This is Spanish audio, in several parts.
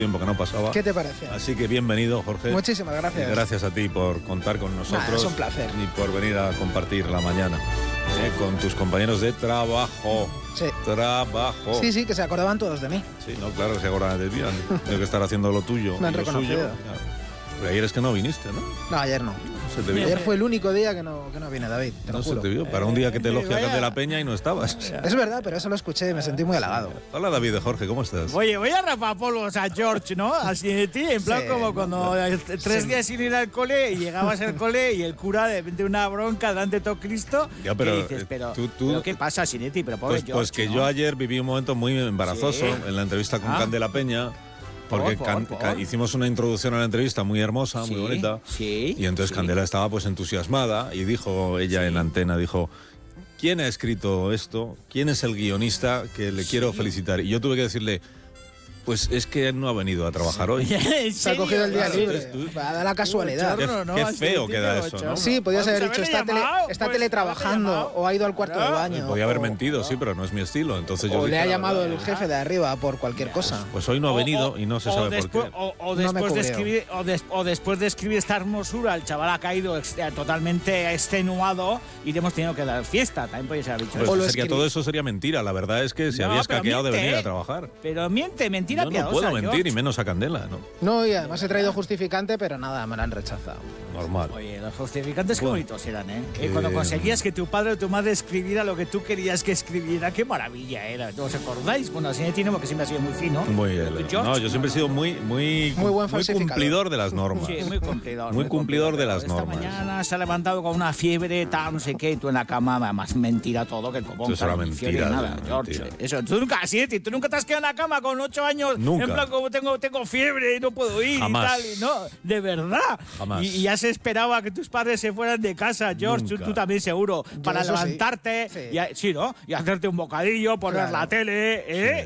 tiempo que no pasaba. ¿Qué te parece? Así que bienvenido, Jorge. Muchísimas gracias. Y gracias a ti por contar con nosotros. Es un placer. Y por venir a compartir la mañana con tus compañeros de trabajo. Sí. Trabajo. Sí, que se acordaban todos de mí. Sí, no, claro, se acordaban de ti. Tengo que estar haciendo lo tuyo. Me han y lo reconocido. suyo. Pero ayer es que no viniste, ¿no? No, ayer no. Se te vio. Ayer fue el único día que no viene David, te lo No se juro. te vio. Para un día que te elogia vaya. Candela Peña y no estabas. Es verdad, pero eso lo escuché y me sentí muy halagado. Hola, David de Jorge, ¿cómo estás? Oye, voy a rapar polvos a George, ¿no? Así de ti, en plan Sí. como cuando 3 días sin ir al cole y llegabas al cole y el cura de repente una bronca delante de todo Cristo. Ya, pero, y dices, pero ¿qué pasa, Sinetti? Pero pobre George, Pues que ¿no? yo ayer viví un momento muy embarazoso Sí. en la entrevista con Candela Peña. Porque Por. hicimos una introducción a la entrevista muy hermosa, muy bonita. Sí. Y entonces sí. Candela estaba pues entusiasmada y dijo ella en la antena, dijo, ¿quién ha escrito esto? ¿Quién es el guionista que le quiero felicitar? Y yo tuve que decirle, pues es que él no ha venido a trabajar hoy. Se ha cogido el día Claro, libre. tú- Va a dar la casualidad. Qué feo queda eso, ¿no? Sí, podías haber dicho, está haberle teletrabajando llamado. o ha ido al cuarto de baño. Podía haber o- mentido, sí, pero no es mi estilo. Entonces yo O le dije, ha la llamado verdad, el jefe de arriba por cualquier cosa. Pues hoy no ha venido y no se sabe por qué. O No me después de cubrió. escribir, o después de escribir esta hermosura, el chaval ha caído totalmente extenuado y le hemos tenido que dar fiesta. También podéis haber dicho Pues O lo sería, escribí. todo eso sería mentira. La verdad es que se No, había pero escaqueado de miente, venir a ¿eh? trabajar. Pero mentira Yo no piadosa, puedo mentir, George. y menos a Candela, ¿no? No, y además he traído justificante, pero nada, me lo han rechazado. Normal. Oye, los justificantes qué Bueno, bonitos eran, ¿eh? que- Cuando conseguías que tu padre o tu madre escribiera lo que tú querías que escribiera, qué maravilla era. ¿Os acordáis? Bueno, así tiene porque siempre ha sido muy fino. Muy Pero bien. tú, George, No, yo siempre he sido muy buen falsificador. cumplidor de las normas. Sí, muy cumplidor. Muy cumplidor de las Esta normas. mañana se ha levantado con una fiebre, tal, no sé qué, y tú en la cama, más mentira todo, que el copón. Eso era claro, ni mentira, fiebre, eso nada, era George. mentira. Eso, tú nunca, Sinetti, tú nunca te has quedado en la cama con 8 años. Nunca. En plan, como tengo fiebre y no puedo ir Jamás. y tal, y no, de verdad. Jamás. Y ya se esperaba que tus padres se fueran de casa, George, Nunca. tú también seguro, para eso sí. levantarte, Sí. sí, ¿no? Y hacerte un bocadillo, poner Claro. la tele,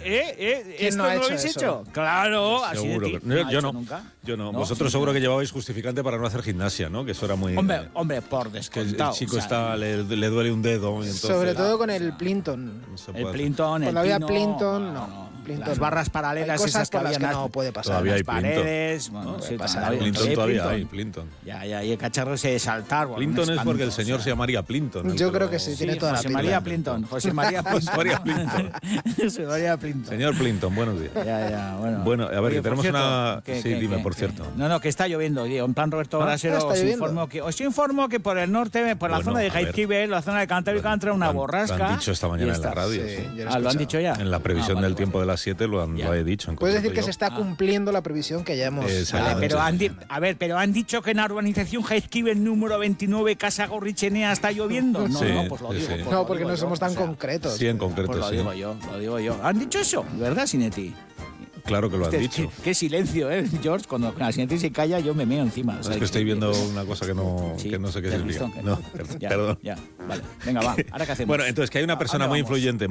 ¿Quién ¿Esto no ha lo hecho habéis eso? hecho? Claro, así de Seguro ti. que- ha yo hecho no. nunca. Yo no. ¿No? Vosotros seguro que llevabais justificante para no hacer gimnasia, ¿no? Que eso era muy. Hombre, por que descontado. el chico o sea, le duele un dedo. Y entonces, Sobre todo con el Plinton. no se el puede hacer. Plinton, el Cuando había pino, Plinton, no. Plinton Las no. barras paralelas, Hay cosas esas que por las habían que no puede pasar. Todavía hay las Plinton. paredes. Bueno, No, sí, pasa todavía- Plinton hay todavía Plinton. hay, Plinton. Ya, y el cacharro ese de saltar. bueno, Plinton un es porque el espanto, señor o se sea. llamaría Plinton. Yo creo que sí, tiene toda la José pinta. María Plinton. José María Plinton. María Plinton. José María Plinton. Señor Plinton, buenos días. Ya, bueno. Bueno, a ver, Oye, que por tenemos cierto, una... Sí, dime, por cierto. No, que está lloviendo, tío. En plan Roberto Brasero, está lloviendo. os informo que por el norte, por la Bueno, zona de a ver. Jaizkibel, la zona de Cantabria, entra una borrasca. Lo han dicho esta mañana y en la está. radio. Sí, sí. yo lo he ¿Lo han escuchado. dicho ya? En la previsión Vale, del tiempo de las 7 lo he dicho. en Puedes decir concreto que yo. se está cumpliendo la previsión que ya hemos... Exactamente. Pero han dicho que en la urbanización Jaizkibel número 29, Casa Gorrichenea, está lloviendo. No, Sí, pues lo sí, digo. sí. pues No, lo porque digo no yo, somos tan o sea, concretos. Sí, en concreto, Pues lo sí. digo yo. ¿Han dicho eso? ¿Verdad, Sinetti? Claro que lo han dicho. Qué silencio, George. Cuando la Sinetti se calla, yo me meo encima. Es que estoy viendo una cosa que no sé qué significa. No, perdón. Ya, vale. Venga, va. ¿Ahora qué hacemos? Bueno, entonces que hay una persona muy influyente,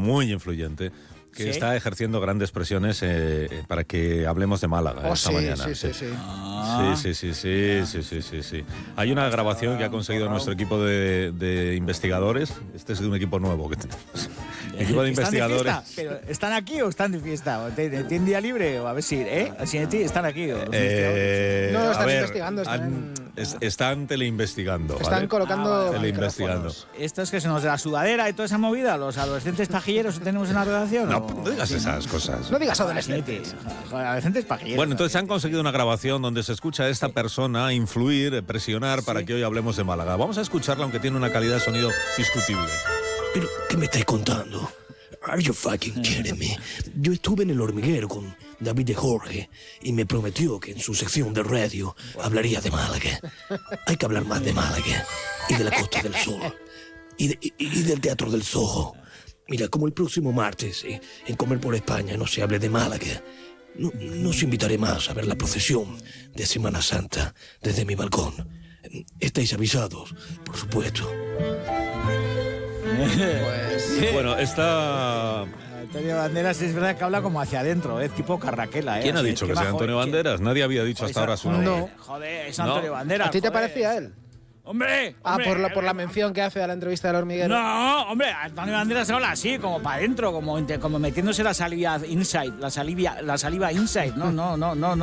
que ¿Sí? está ejerciendo grandes presiones para que hablemos de Málaga esta mañana. Sí. Sí. Hay una grabación que ha conseguido nuestro equipo de investigadores. Este es un equipo nuevo que tenemos. Equipo de investigadores. ¿Están de fiesta? ¿Pero están aquí o están de fiesta? ¿Tienen día libre? O a ver si, Sinetti, ¿están aquí? los investigadores? No, a están ver, investigando, están teleinvestigando. Están ¿vale? colocando Teleinvestigando. micrófonos. ¿Esto es que se nos de la sudadera y toda esa movida? ¿Los adolescentes pajilleros que tenemos en la redacción? No, ¿o? no digas esas cosas. No digas Sinetti, adolescentes. joder, adolescentes pajilleros. Bueno, entonces han conseguido una grabación donde se escucha a esta persona influir, presionar para que hoy hablemos de Málaga. Vamos a escucharla, aunque tiene una calidad de sonido discutible. ¿Pero qué me estáis contando? Are you fucking kidding me? Yo estuve en El Hormiguero con David de Jorge y me prometió que en su sección de radio hablaría de Málaga. Hay que hablar más de Málaga y de la Costa del Sol y del Teatro del Soho. Mira, como el próximo martes en Comer por España no se hable de Málaga, no os invitaré más a ver la procesión de Semana Santa desde mi balcón. Estáis avisados, por supuesto. Pues... Bueno, esta... Antonio Banderas es verdad que habla como hacia adentro, tipo Carraquela. ¿Quién ha Así, dicho qué que sea bajo, Antonio Banderas? Nadie había dicho hasta ahora su nombre. No. Joder, es No. Antonio Banderas. ¿A ti te joder. parecía él? ¡Hombre! Ah, hombre, por la mención que hace a la entrevista del hormiguero. No, hombre, Antonio Banderas habla así, como para adentro, como metiéndose la saliva inside, la saliva inside. No.